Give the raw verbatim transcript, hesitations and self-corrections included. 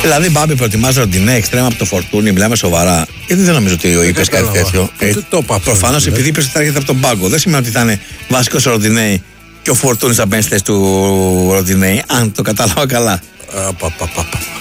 Δηλαδή, Μπάμπη, προτιμάζει Ροντινέ, εξτρέμα από το Φορτούνι, μιλάμε σοβαρά. Γιατί δεν νομίζω ότι είπε κάτι τέτοιο. Ε, Προφανώς επειδή είπε ότι θα έρχεται από τον πάγκο. Δεν σημαίνει ότι θα είναι βασικό ο Ροντινέ και ο Φορτούνι θα μπαίνει στη θέση του Ροντινέ, αν το κατάλαβα καλά.